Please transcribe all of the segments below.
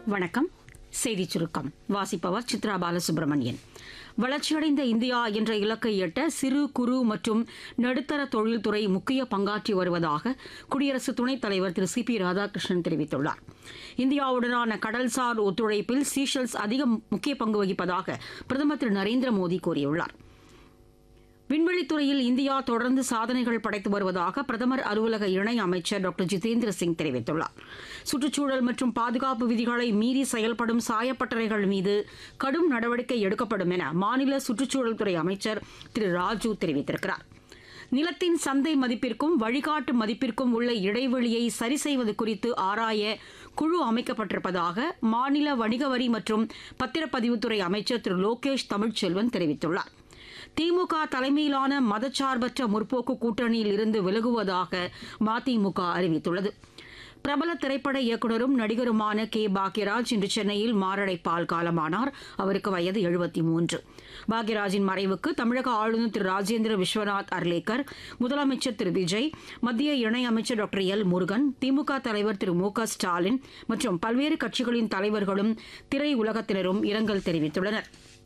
வணக்கம். செய்திச் சுருக்கம் வாசிப்பவர் சித்ரா பாலசுப்ரமணியன். வளர்ச்சியடைந்த இந்தியா என்ற இலக்கை எட்ட சிறு குறு மற்றும் நடுத்தர தொழில்துறை முக்கிய பங்காற்றி வருவதாக குடியரசு துணைத் தலைவர் திரு சி பி ராதாகிருஷ்ணன் தெரிவித்துள்ளார். இந்தியாவுடனான கடல்சார் ஒத்துழைப்பில் சீஷெல்ஸ் அதிக முக்கிய பங்கு வகிப்பதாக பிரதமர் திரு நரேந்திர மோடி கூறியுள்ளார். விண்வெளித்துறையில் இந்தியா தொடர்ந்து சாதனைகள் படைத்து வருவதாக பிரதமர் அலுவலக இணை அமைச்சர் டாக்டர் ஜிதேந்திர சிங் தெரிவித்துள்ளார். சுற்றுச்சூழல் மற்றும் பாதுகாப்பு விதிகளை மீறி செயல்படும் சாயப்பட்டறைகள் மீது கடும் நடவடிக்கை எடுக்கப்படும் என மாநில சுற்றுச்சூழல் துறை அமைச்சர் திரு ராஜு தெரிவித்திருக்கிறார். நிலத்தின் சந்தை மதிப்பிற்கும் வழிகாட்டு மதிப்பிற்கும் உள்ள இடைவெளியை சரி செய்வது குறித்து ஆராய குழு அமைக்கப்பட்டிருப்பதாக மாநில வணிக வரி மற்றும் பத்திரப்பதிவுத்துறை அமைச்சர் திரு லோகேஷ் தமிழ்ச்செல்வன் தெரிவித்துள்ளார். திமுக தலைமையிலான மதச்சார்பற்ற முற்போக்கு கூட்டணியில் இருந்து விலகுவதாக மதிமுக அறிவித்துள்ளது. பிரபல திரைப்பட இயக்குநரும் நடிகருமான கே பாக்யராஜ் இன்று சென்னையில் மாரடைப்பால் காலமானார். அவருக்கு வயது 73. பாக்யராஜின் மறைவுக்கு தமிழக ஆளுநர் திரு ராஜேந்திர விஸ்வநாத் அர்லேக்கர், முதலமைச்சர் திரு விஜய், மத்திய இணையமைச்சர் டாக்டர் எல் முருகன், திமுக தலைவர் திரு மு க ஸ்டாலின் மற்றும் பல்வேறு கட்சிகளின் தலைவர்களும் திரையுலகத்தினரும் இரங்கல் தெரிவித்துள்ளனர்.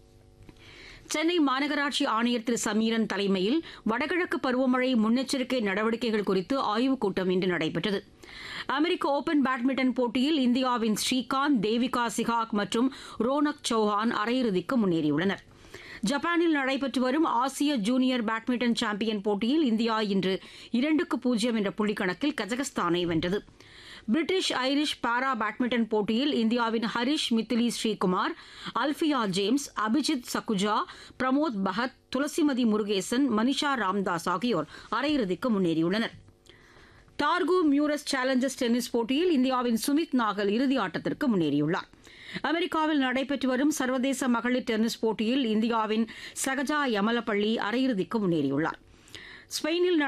சென்னை மாநகராட்சி ஆணையர் திரு சமீரன் தலைமையில் வடகிழக்கு பருவமழை முன்னெச்சரிக்கை நடவடிக்கைகள் குறித்து ஆய்வுக் கூட்டம் இன்று நடைபெற்றது. அமெரிக்க ஓபன் பேட்மிண்டன் போட்டியில் இந்தியாவின் ஸ்ரீகாந்த், தேவிகா சிகாக் மற்றும் ரோனக் சௌஹான் அரையிறுதிக்கு முன்னேறியுள்ளனர். ஜப்பானில் நடைபெற்று வரும் ஆசிய ஜூனியர் பேட்மிண்டன் சாம்பியன் போட்டியில் இந்தியா இன்று 2-0 என்ற புள்ளிக்கணக்கில் கஜகஸ்தானை வென்றது. பிரிட்டிஷ் ஐரிஷ் பாரா பேட்மிண்டன் போட்டியில் இந்தியாவின் ஹரிஷ் மித்திலி ஸ்ரீகுமார், அல்ஃபியா ஜேம்ஸ், அபிஜித் சக்குஜா, பிரமோத் பகத், துளசிமதி முருகேசன், மனிஷா ராம்தாஸ் ஆகியோர் அரையிறுதிக்கு முன்னேறியுள்ளனர். டார்கு மியூரஸ் சேலஞ்சர்ஸ் டென்னிஸ் போட்டியில் இந்தியாவின் சுமித் நாகல் இறுதி ஆட்டத்திற்கு முன்னேறியுள்ளார். அமெரிக்காவில் நடைபெற்று வரும் சர்வதேச மகளிர் டென்னிஸ் போட்டியில் இந்தியாவின் சகஜா யமலப்பள்ளி அரையிறுதிக்கு முன்னேறியுள்ளார். ஸ்பெயினில்